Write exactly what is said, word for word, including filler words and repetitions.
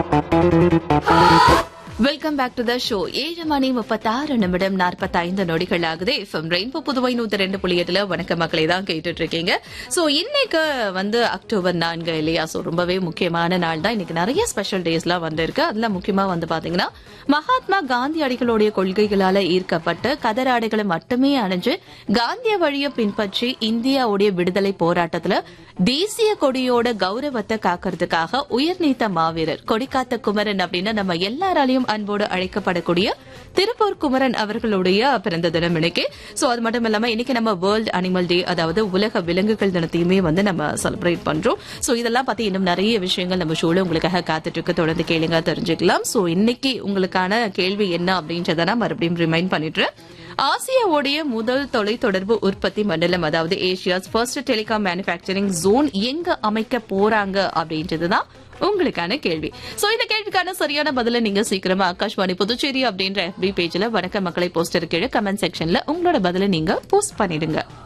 Welcome back to the show. ஏழு மணி முப்பத்தாறு நிமிடம் நாற்பத்தைந்து நொடிகள் ஆகுது. எஃப்எம் ரெயின்போ புதுவை நூத்தி ரெண்டு புள்ளி எட்டுல வணக்க மக்களை தான் கேட்டுட்டு இருக்கீங்க. சோ இன்னைக்கு வந்து அக்டோபர் நான்கு இல்லையா? சோ ரொம்பவே முக்கியமான நாள் தான். இன்னைக்கு நிறைய ஸ்பெஷல் டேஸ் எல்லாம் வந்து இருக்கு. அதுல முக்கியமா வந்து பாத்தீங்கன்னா மகாத்மா காந்தியடிகளுடைய கொள்கைகளால ஈர்க்கப்பட்டு கதராடைகளை மட்டுமே அணிஞ்சு காந்திய வழியை பின்பற்றி இந்தியாவுடைய விடுதலை போராட்டத்துல தேசிய கொடியோட கௌரவத்தை காக்கிறதுக்காக உயிர் நீத்த மாவீரர் கொடிக்காத்த குமரன் அப்படின்னு நம்ம எல்லாராலையும் அன்போடு அழைக்கப்படக்கூடிய திருப்பூர் குமரன் அவர்களுடைய பிறந்த தினம் இன்னைக்கு. சோ அது மட்டும் இல்லாம இன்னைக்கு நம்ம வேர்ல்ட் அனிமல் டே, அதாவது உலக விலங்குகள் தினத்தையுமே வந்து நம்ம செலிப்ரேட் பண்றோம். சோ இதெல்லாம் பத்தி இன்னும் நிறைய விஷயங்கள் நம்ம ஷோல உங்களுக்காக காத்துட்டு இருக்கு. தொடர்ந்து கேளுங்க, தெரிஞ்சுக்கலாம். சோ இன்னைக்கு உங்களுக்கான கேள்வி என்ன அப்படின்றத நான் மறுபடியும் ரிமைண்ட் பண்ணிட்டு, ஆசியாவுடைய முதல் தொலைத்தொடர்பு உற்பத்தி மண்டலம், அதாவது Asia's first telecom manufacturing zone எங்க அமைக்க போறாங்க அப்படின்றதுதான் உங்களுக்கான கேள்வி. சோ இந்த கேள்விக்கான சரியான பதில நீங்க சீக்கிரமா ஆகாஷ்வாணி புதுச்சேரி அப்படின்ற எஃபி பேஜ்ல வணக்க மக்களை போஸ்டர் கீழே கமெண்ட் செக்ஷன்ல உங்களோட பதில நீங்க போஸ்ட் பண்ணிடுங்க.